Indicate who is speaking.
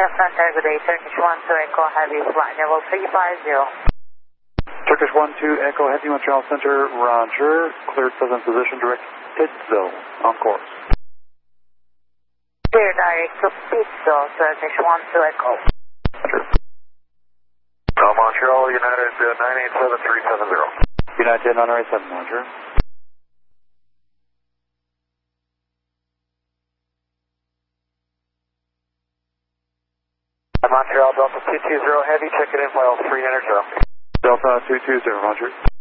Speaker 1: Center, good day. Turkish 1-2 Echo Heavy, flight level 350.
Speaker 2: Turkish 1-2 Echo Heavy, Montreal Center, roger. Cleared present position, direct pit zone, on course.
Speaker 1: Clear direct to pit zone, Turkish 1-2 Echo.
Speaker 2: Roger.
Speaker 3: Montreal, United 987370.
Speaker 2: United 987, roger.
Speaker 3: Montreal Delta 220 Heavy, check it in, file 300.
Speaker 2: Delta 220, roger.